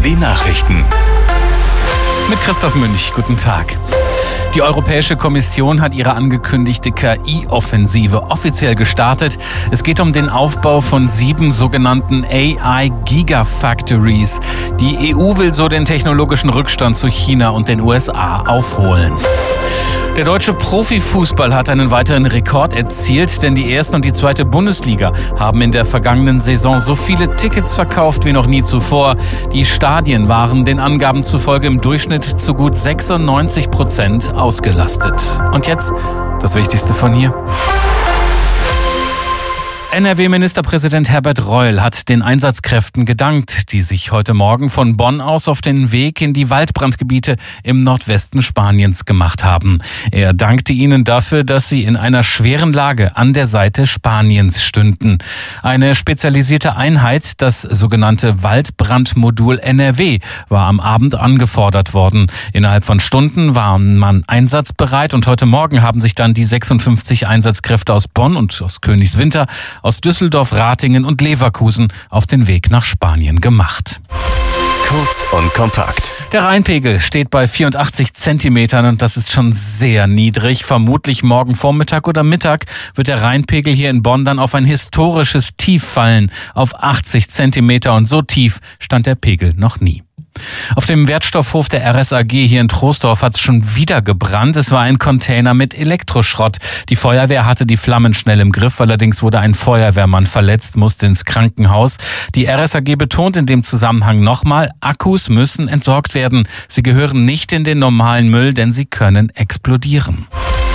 die Nachrichten. Mit Christoph Münch, guten Tag. Die Europäische Kommission hat ihre angekündigte KI-Offensive offiziell gestartet. Es geht um den Aufbau von 7 sogenannten AI-Gigafactories. Die EU will so den technologischen Rückstand zu China und den USA aufholen. Der deutsche Profifußball hat einen weiteren Rekord erzielt, denn die erste und die zweite Bundesliga haben in der vergangenen Saison so viele Tickets verkauft wie noch nie zuvor. Die Stadien waren den Angaben zufolge im Durchschnitt zu gut 96% ausgelastet. Und jetzt das Wichtigste von hier. NRW-Ministerpräsident Herbert Reul hat den Einsatzkräften gedankt, die sich heute Morgen von Bonn aus auf den Weg in die Waldbrandgebiete im Nordwesten Spaniens gemacht haben. Er dankte ihnen dafür, dass sie in einer schweren Lage an der Seite Spaniens stünden. Eine spezialisierte Einheit, das sogenannte Waldbrandmodul NRW, war am Abend angefordert worden. Innerhalb von Stunden war man einsatzbereit und heute Morgen haben sich dann die 56 Einsatzkräfte aus Bonn und aus Königswinter, aus Düsseldorf, Ratingen und Leverkusen auf den Weg nach Spanien gemacht. Kurz und kompakt. Der Rheinpegel steht bei 84 Zentimetern und das ist schon sehr niedrig. Vermutlich morgen Vormittag oder Mittag wird der Rheinpegel hier in Bonn dann auf ein historisches Tief fallen, auf 80 Zentimeter, und so tief stand der Pegel noch nie. Auf dem Wertstoffhof der RSAG hier in Troisdorf hat es schon wieder gebrannt. Es war ein Container mit Elektroschrott. Die Feuerwehr hatte die Flammen schnell im Griff. Allerdings wurde ein Feuerwehrmann verletzt, musste ins Krankenhaus. Die RSAG betont in dem Zusammenhang nochmal, Akkus müssen entsorgt werden. Sie gehören nicht in den normalen Müll, denn sie können explodieren.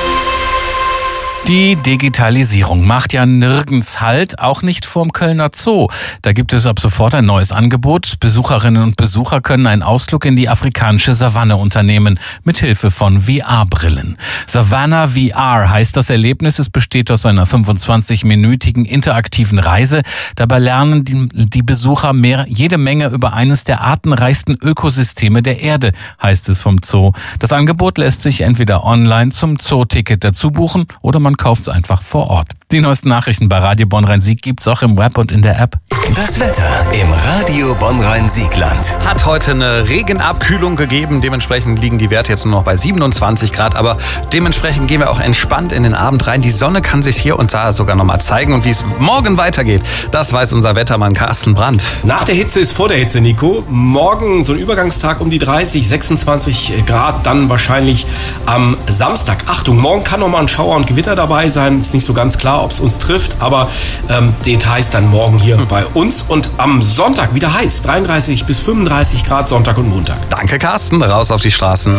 Die Digitalisierung macht ja nirgends Halt, auch nicht vorm Kölner Zoo. Da gibt es ab sofort ein neues Angebot. Besucherinnen und Besucher können einen Ausflug in die afrikanische Savanne unternehmen, mit Hilfe von VR-Brillen. Savannah VR heißt das Erlebnis. Es besteht aus einer 25-minütigen interaktiven Reise. Dabei lernen die Besucher jede Menge über eines der artenreichsten Ökosysteme der Erde, heißt es vom Zoo. Das Angebot lässt sich entweder online zum Zoo-Ticket dazu buchen oder man kauft es einfach vor Ort. Die neuesten Nachrichten bei Radio Bonn-Rhein-Sieg gibt's auch im Web und in der App. Das Wetter im Radio Bonn-Rhein-Siegland. Hat heute eine Regenabkühlung gegeben. Dementsprechend liegen die Werte jetzt nur noch bei 27 Grad. Aber dementsprechend gehen wir auch entspannt in den Abend rein. Die Sonne kann sich hier und da sogar noch mal zeigen. Und wie es morgen weitergeht, das weiß unser Wettermann Carsten Brandt. Nach der Hitze ist vor der Hitze, Nico. Morgen so ein Übergangstag um die 30, 26 Grad. Dann wahrscheinlich am Samstag. Achtung, morgen kann noch mal ein Schauer und Gewitter dabei sein. Ist nicht so ganz klar, ob es uns trifft. Aber Details dann morgen hier bei uns. Und am Sonntag wieder heiß. 33 bis 35 Grad Sonntag und Montag. Danke, Carsten. Raus auf die Straßen.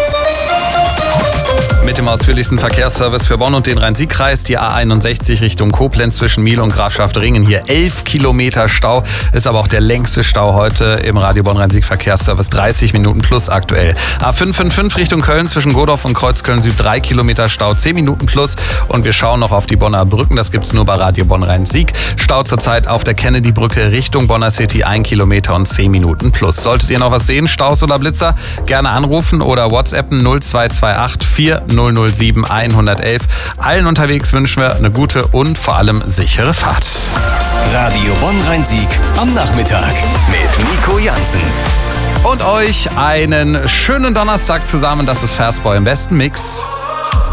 Mit dem ausführlichsten Verkehrsservice für Bonn und den Rhein-Sieg-Kreis. Die A61 Richtung Koblenz zwischen Miel und Grafschaft-Ringen. Hier 11 Kilometer Stau. Ist aber auch der längste Stau heute im Radio Bonn-Rhein-Sieg Verkehrsservice. 30 Minuten plus aktuell. A555 Richtung Köln zwischen Godorf und Kreuzköln Süd. 3 Kilometer Stau, 10 Minuten plus. Und wir schauen noch auf die Bonner Brücken. Das gibt's nur bei Radio Bonn-Rhein-Sieg. Stau zurzeit auf der Kennedy-Brücke Richtung Bonner City. 1 Kilometer und 10 Minuten plus. Solltet ihr noch was sehen, Staus oder Blitzer, gerne anrufen oder WhatsAppen 0228 4007 111. Allen unterwegs wünschen wir eine gute und vor allem sichere Fahrt. Radio Bonn-Rhein-Sieg am Nachmittag mit Nico Jansen. Und euch einen schönen Donnerstag zusammen. Das ist Versboy im besten Mix.